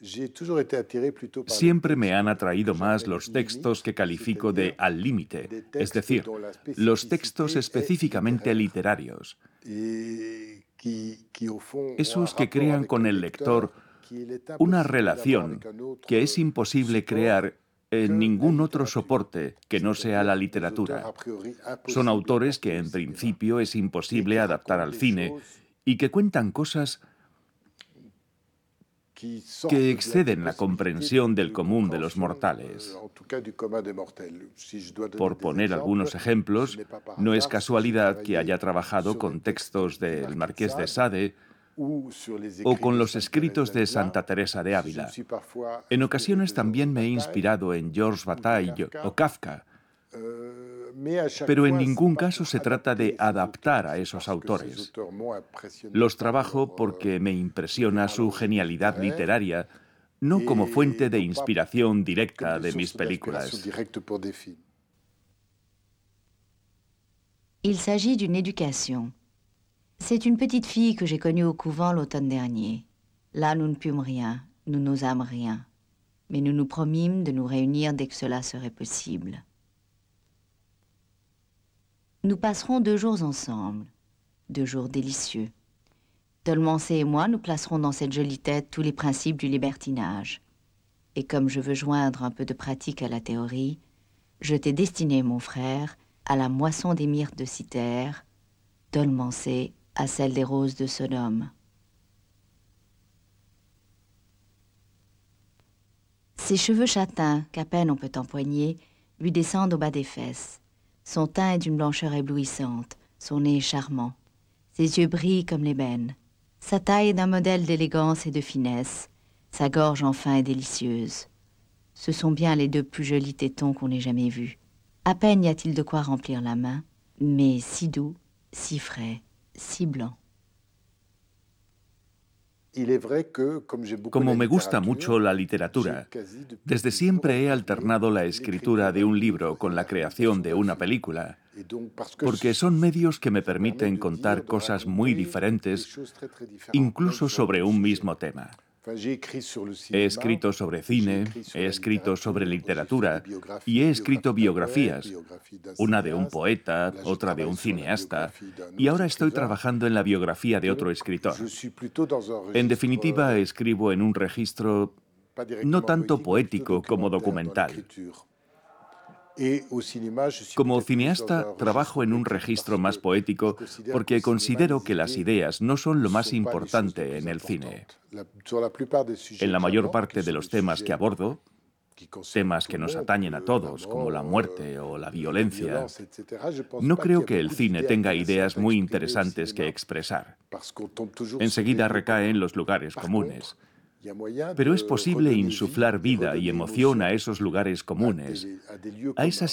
Siempre me han atraído más los textos que califico de al límite, es decir, los textos específicamente literarios, esos que crean con el lector una relación que es imposible crear en ningún otro soporte que no sea la literatura. Son autores que en principio es imposible adaptar al cine y que cuentan cosas que exceden la comprensión del común de los mortales. Por poner algunos ejemplos, no es casualidad que haya trabajado con textos del Marqués de Sade o con los escritos de Santa Teresa de Ávila. En ocasiones también me he inspirado en Georges Bataille o Kafka, pero en ningún caso se trata de adaptar a esos autores. Los trabajo porque me impresiona su genialidad literaria, no como fuente de inspiración directa de mis películas. Il s'agit d'une éducation. C'est une petite fille que j'ai connue au couvent l'automne dernier. Là, nous ne pûmes rien, nous n'osâmes rien. Mais nous nous promîmes de nous réunir dès que cela serait possible. Nous passerons 2 jours ensemble, 2 jours délicieux. Tolmancé et moi, nous placerons dans cette jolie tête tous les principes du libertinage. Et comme je veux joindre un peu de pratique à la théorie, je t'ai destiné, mon frère, à la moisson des myrtes de Cythère, Tolmancé à celle des roses de Sodome. Ses cheveux châtains, qu'à peine on peut empoigner, lui descendent au bas des fesses. Son teint est d'une blancheur éblouissante, son nez est charmant. Ses yeux brillent comme l'ébène. Sa taille est d'un modèle d'élégance et de finesse. Sa gorge enfin est délicieuse. Ce sont bien les 2 plus jolis tétons qu'on ait jamais vus. À peine y a-t-il de quoi remplir la main, mais si doux, si frais, si blanc. Como me gusta mucho la literatura, desde siempre he alternado la escritura de un libro con la creación de una película, porque son medios que me permiten contar cosas muy diferentes, incluso sobre un mismo tema. He escrito sobre cine, he escrito sobre literatura y he escrito biografías, una de un poeta, otra de un cineasta, y ahora estoy trabajando en la biografía de otro escritor. En definitiva, escribo en un registro no tanto poético como documental. Como cineasta, trabajo en un registro más poético porque considero que las ideas no son lo más importante en el cine. En la mayor parte de los temas que abordo, temas que nos atañen a todos, como la muerte o la violencia, no creo que el cine tenga ideas muy interesantes que expresar. Enseguida recae en los lugares comunes. Pero es posible insuflar vida y emoción a esos lugares comunes, a esas